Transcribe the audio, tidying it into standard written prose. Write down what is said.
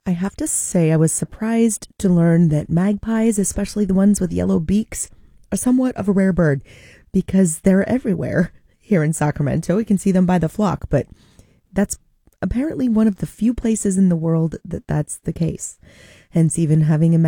I have to say I was surprised to learn that magpies, especially the ones with yellow beaks, are somewhat of a rare bird because they're everywhere here in Sacramento. We can see them by the flock, but that's apparently one of the few places in the world that that's the case. Hence, even having a